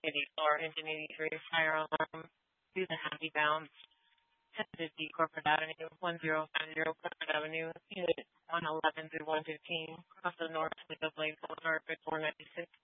84, engine 83, fire alarm, do the happy bounce, 1050 Corporate Avenue, 1050 Corporate Avenue, unit 111 through 115, across the north with the Blade Boulevard, 496.